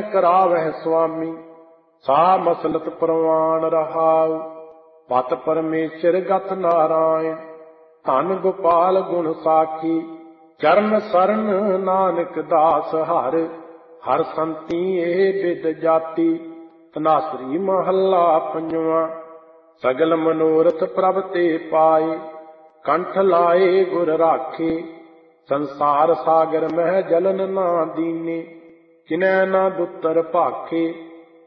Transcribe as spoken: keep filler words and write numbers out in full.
करावह स्वामी, सा मसलत प्रवान रहाउ। पत परमेश्वर गत नारायण, धन गोपाल गुण साखी। चरण सरन नानक दास हर, हर संती ए बिद जाति। तनासरी महला पंजवा। सगल मनोरथ प्रभ ते पाए, कंठ लाए गुर राखे। संसार सागर मह जलन ना दीने, किनै ना दुतर भाखे।